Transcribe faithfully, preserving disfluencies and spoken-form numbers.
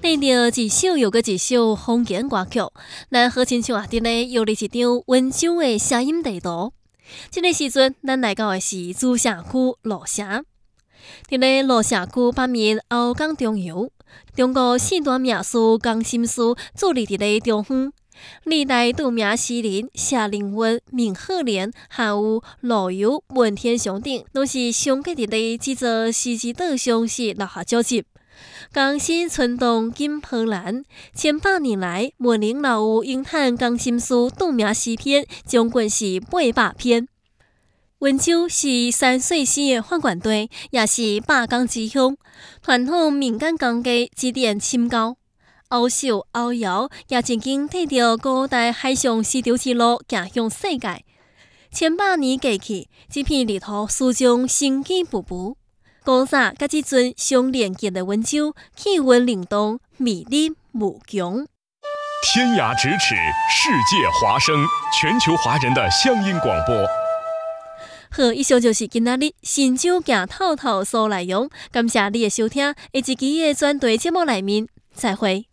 听着一首又个一首风景歌曲，咱好亲像啊，伫咧游历一张温州的声音地图。这个时阵，咱来到的是主城区鹿城。伫咧鹿城区北面后港中游，中国四大名士江心书伫立伫咧中方。历代著名诗人谢灵运、明鹤莲，还有陆游、文天祥等，拢是相继伫咧这座诗之岛上是留下足迹。江心春动金波澜，千百年来，文人老有咏叹江心书著名诗篇，总共是八百篇。温州是山水诗的发源地，也是百工之乡，传统民间工艺积淀深厚。欧秀、欧瑶也曾经踏着古代海上丝绸之路，行向世界。千百年过去，这片绿土始终生机勃勃。古早甲即阵相连结的温州，气温凛冬，魅力无穷。 天涯咫尺，世界华声，全球华人的乡音广播。 好，以上就是今仔日新州行透透所内容。感谢你的收听，下一期的专题节目内面再会。